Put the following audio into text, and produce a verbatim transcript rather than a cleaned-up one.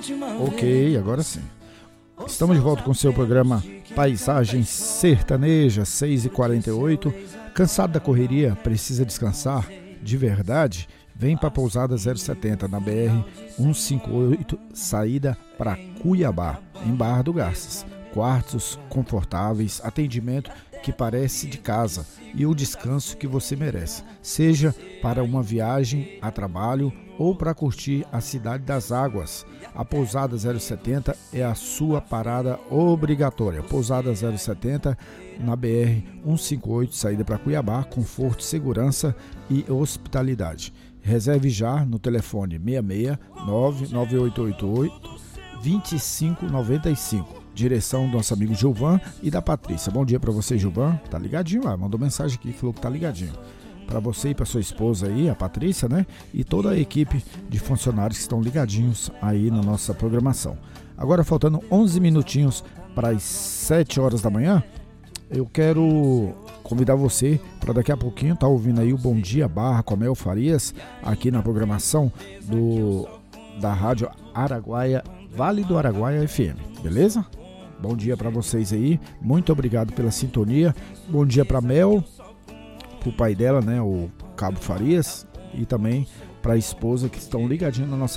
Ok, agora sim. Estamos de volta com o seu programa Paisagens Sertanejas, seis e quarenta e oito. Cansado da correria? Precisa descansar? De verdade? Vem para a Pousada zero setenta, na B R cento e cinquenta e oito, saída para Cuiabá, em Barra do Garças. Quartos confortáveis, atendimento que parece de casa e o descanso que você merece, seja para uma viagem a trabalho ou para curtir a Cidade das Águas. A Pousada zero setenta é a sua parada obrigatória. Pousada zero setenta na B R cento e cinquenta e oito, saída para Cuiabá, conforto, segurança e hospitalidade. Reserve já no telefone seis seis nove nove oito oito oito dois cinco nove cinco. Direção do nosso amigo Gilvan e da Patrícia. Bom dia para você, Gilvan. Tá ligadinho lá, mandou mensagem aqui, falou que tá ligadinho. Para você e para sua esposa aí, a Patrícia, né? E toda a equipe de funcionários que estão ligadinhos aí na nossa programação. Agora, faltando onze minutinhos para as sete horas da manhã, eu quero convidar você para daqui a pouquinho tá ouvindo aí o Bom Dia Barra com a Mel Farias aqui na programação do, da Rádio Araguaia, Vale do Araguaia F M, beleza? Bom dia para vocês aí, muito obrigado pela sintonia. Bom dia para Mel, pro pai dela, né, o Cabo Farias, e também para a esposa que estão ligadinhos na nossa